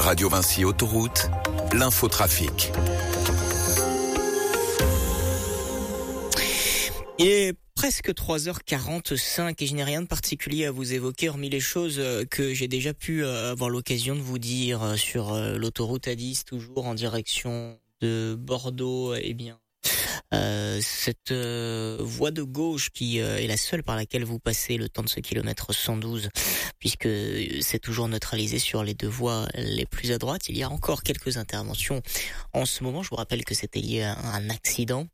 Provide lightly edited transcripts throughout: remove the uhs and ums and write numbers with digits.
Radio Vinci Autoroute, l'infotrafic. Il est presque 3h45 et je n'ai rien de particulier à vous évoquer, hormis les choses que j'ai déjà pu avoir l'occasion de vous dire sur l'autoroute A10, toujours en direction de Bordeaux. Eh bien, cette voie de gauche qui est la seule par laquelle vous passez le temps de ce kilomètre 112, puisque c'est toujours neutralisé sur les deux voies les plus à droite. Il y a encore quelques interventions en ce moment. Je vous rappelle que c'était lié à un accident.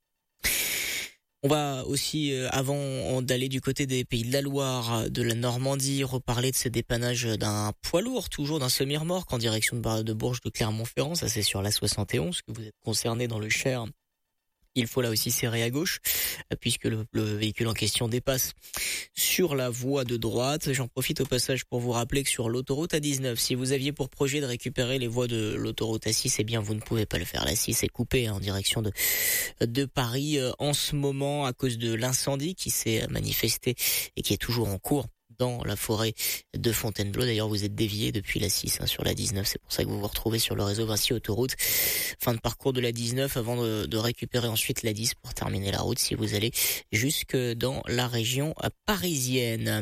On va aussi, avant d'aller du côté des Pays de la Loire, de la Normandie, reparler de ce dépannage d'un poids lourd, toujours d'un semi-remorque en direction de Bourges de Clermont-Ferrand. Ça, c'est sur la 71 que vous êtes concerné dans le Cher. Il faut là aussi serrer à gauche, puisque le véhicule en question dépasse sur la voie de droite. J'en profite au passage pour vous rappeler que sur l'autoroute A19, si vous aviez pour projet de récupérer les voies de l'autoroute A6, eh bien vous ne pouvez pas le faire. La 6 est coupée en direction de Paris en ce moment à cause de l'incendie qui s'est manifesté et qui est toujours en cours dans la forêt de Fontainebleau. D'ailleurs, vous êtes dévié depuis la 6 sur la 19. C'est pour ça que vous vous retrouvez sur le réseau Vinci Autoroute. Fin de parcours de la 19 avant de récupérer ensuite la 10 pour terminer la route si vous allez jusque dans la région parisienne.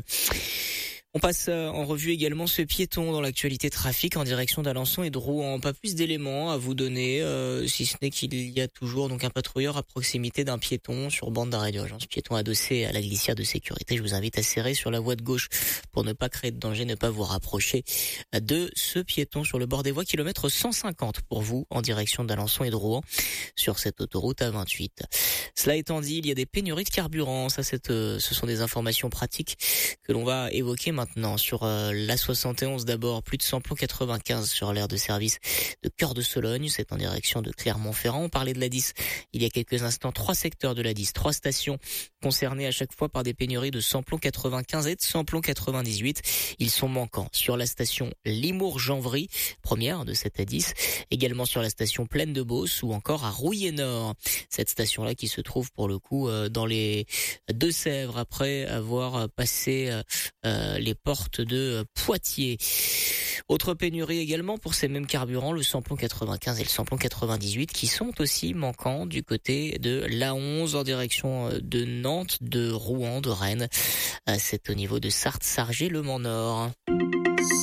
On passe en revue également ce piéton dans l'actualité trafic en direction d'Alençon et de Rouen. Pas plus d'éléments à vous donner, si ce n'est qu'il y a toujours donc un patrouilleur à proximité d'un piéton sur bande d'arrêt d'urgence. Piéton adossé à la glissière de sécurité. Je vous invite à serrer sur la voie de gauche pour ne pas créer de danger, ne pas vous rapprocher de ce piéton sur le bord des voies. Kilomètre 150 pour vous en direction d'Alençon et de Rouen sur cette autoroute A28. Cela étant dit, il y a des pénuries de carburant. Ça, ce sont des informations pratiques que l'on va évoquer maintenant. Sur la 71 d'abord, plus de samplon 95 sur l'aire de service de Cœur de Sologne, c'est en direction de Clermont-Ferrand. On parlait de la 10 il y a quelques instants, 3 secteurs de la 10, 3 stations concernées à chaque fois par des pénuries de samplon 95 et de samplon 98. Ils sont manquants sur la station Limours-Janvry, première de cette A10, également sur la station Plaine de Beauce ou encore à Rouillé-Nord. Cette station-là qui se trouve pour le coup dans les Deux-Sèvres après avoir passé les portes de Poitiers. Autre pénurie également pour ces mêmes carburants, le samplon 95 et le samplon 98 qui sont aussi manquants du côté de l'A11 en direction de Nantes, de Rouen, de Rennes. C'est au niveau de Sarthe-Sargé-Le Mans-Nord.